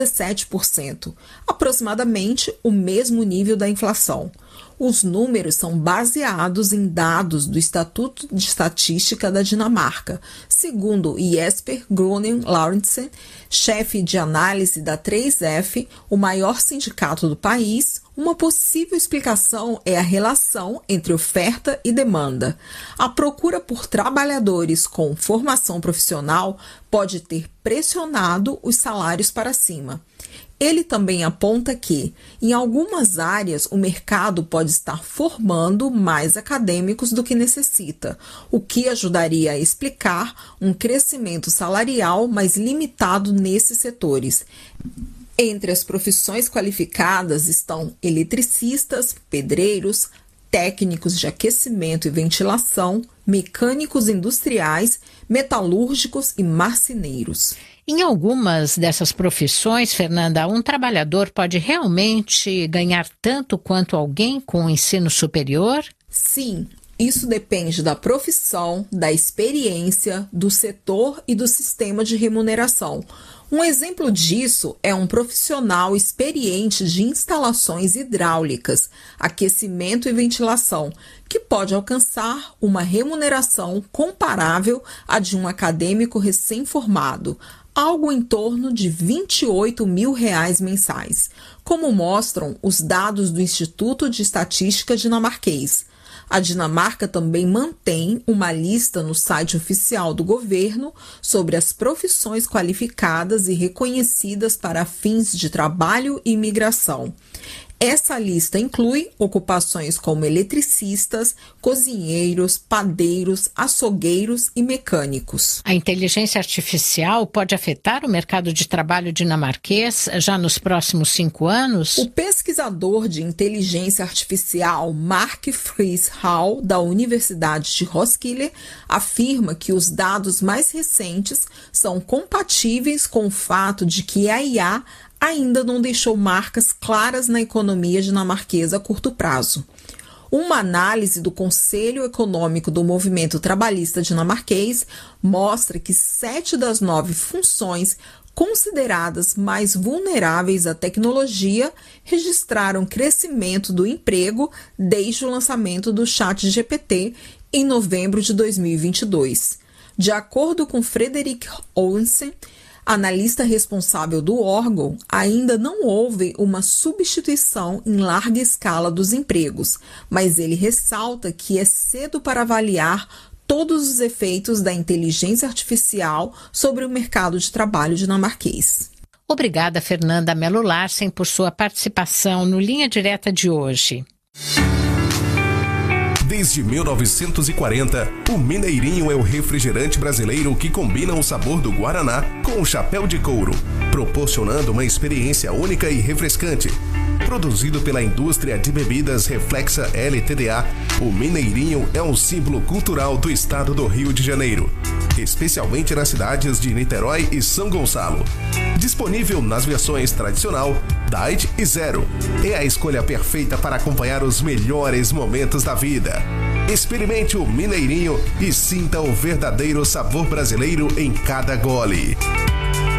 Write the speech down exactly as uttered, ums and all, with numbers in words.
dezessete por cento, aproximadamente o mesmo nível da inflação. Os números são baseados em dados do Instituto de Estatística da Dinamarca, segundo Jesper Groningen Lauritsen, chefe de análise da três F, o maior sindicato do país. Uma possível explicação é a relação entre oferta e demanda. A procura por trabalhadores com formação profissional pode ter pressionado os salários para cima. Ele também aponta que, em algumas áreas, o mercado pode estar formando mais acadêmicos do que necessita, o que ajudaria a explicar um crescimento salarial mais limitado nesses setores. Entre as profissões qualificadas estão eletricistas, pedreiros, técnicos de aquecimento e ventilação, mecânicos industriais, metalúrgicos e marceneiros. Em algumas dessas profissões, Fernanda, um trabalhador pode realmente ganhar tanto quanto alguém com ensino superior? Sim, isso depende da profissão, da experiência, do setor e do sistema de remuneração. Um exemplo disso é um profissional experiente de instalações hidráulicas, aquecimento e ventilação, que pode alcançar uma remuneração comparável à de um acadêmico recém-formado, algo em torno de vinte e oito mil reais mensais, como mostram os dados do Instituto de Estatística dinamarquês. A Dinamarca também mantém uma lista no site oficial do governo sobre as profissões qualificadas e reconhecidas para fins de trabalho e imigração. Essa lista inclui ocupações como eletricistas, cozinheiros, padeiros, açougueiros e mecânicos. A inteligência artificial pode afetar o mercado de trabalho dinamarquês já nos próximos cinco anos? O pesquisador de inteligência artificial Mark Friis Hall, da Universidade de Roskilde, afirma que os dados mais recentes são compatíveis com o fato de que a I A ainda não deixou marcas claras na economia dinamarquesa a curto prazo. Uma análise do Conselho Econômico do Movimento Trabalhista Dinamarquês mostra que sete das nove funções consideradas mais vulneráveis à tecnologia registraram crescimento do emprego desde o lançamento do ChatGPT em novembro de dois mil e vinte e dois. De acordo com Frederik Olsen, analista responsável do órgão, ainda não houve uma substituição em larga escala dos empregos, mas ele ressalta que é cedo para avaliar todos os efeitos da inteligência artificial sobre o mercado de trabalho dinamarquês. Obrigada, Fernanda Mello Larsen, por sua participação no Linha Direta de hoje. Desde mil novecentos e quarenta, o Mineirinho é o refrigerante brasileiro que combina o sabor do Guaraná com o chapéu de couro, proporcionando uma experiência única e refrescante. Produzido pela indústria de bebidas Reflexa L T D A, o Mineirinho é um símbolo cultural do estado do Rio de Janeiro, especialmente nas cidades de Niterói e São Gonçalo. Disponível nas versões tradicional, Diet e Zero. É a escolha perfeita para acompanhar os melhores momentos da vida. Experimente o Mineirinho e sinta o verdadeiro sabor brasileiro em cada gole.